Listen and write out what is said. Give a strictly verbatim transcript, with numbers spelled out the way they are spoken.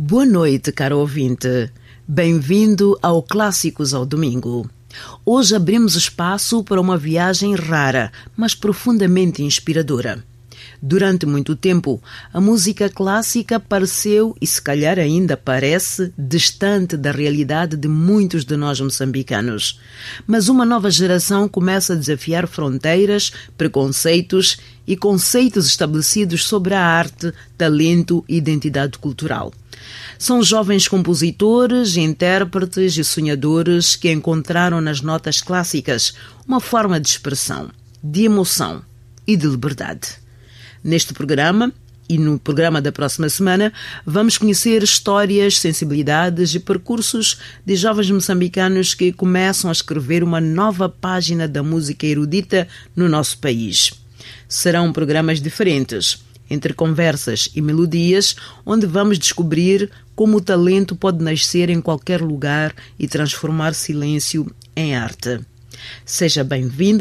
Boa noite, caro ouvinte. Bem-vindo ao Clássicos ao Domingo. Hoje abrimos espaço para uma viagem rara, mas profundamente inspiradora. Durante muito tempo, a música clássica pareceu, e se calhar ainda parece, distante da realidade de muitos de nós moçambicanos. Mas uma nova geração começa a desafiar fronteiras, preconceitos e conceitos estabelecidos sobre a arte, talento e identidade cultural. São jovens compositores, intérpretes e sonhadores que encontraram nas notas clássicas uma forma de expressão, de emoção e de liberdade. Neste programa, e no programa da próxima semana, vamos conhecer histórias, sensibilidades e percursos de jovens moçambicanos que começam a escrever uma nova página da música erudita no nosso país. Serão programas diferentes, entre conversas e melodias, onde vamos descobrir como o talento pode nascer em qualquer lugar e transformar silêncio em arte. Seja bem-vindo